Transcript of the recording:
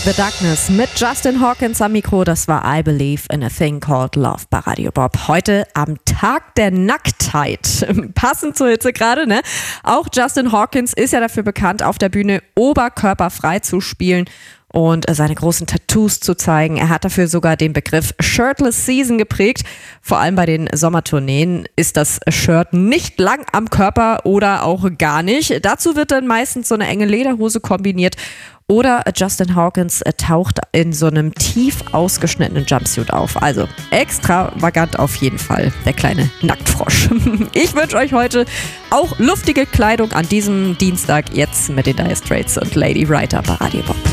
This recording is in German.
The Darkness mit Justin Hawkins am Mikro. Das war I Believe in a Thing Called Love bei Radio Bob. Heute am Tag der Nacktheit. Passend zur Hitze gerade, ne? Auch Justin Hawkins ist ja dafür bekannt, auf der Bühne oberkörperfrei zu spielen und seine großen Tattoos zu zeigen. Er hat dafür sogar den Begriff Shirtless Season geprägt. Vor allem bei den Sommertourneen ist das Shirt nicht lang am Körper oder auch gar nicht. Dazu wird dann meistens so eine enge Lederhose kombiniert. Oder Justin Hawkins taucht in so einem tief ausgeschnittenen Jumpsuit auf. Also extravagant auf jeden Fall, der kleine Nacktfrosch. Ich wünsche euch heute auch luftige Kleidung an diesem Dienstag, jetzt mit den Dire Straits und Lady Writer bei Radio Bob.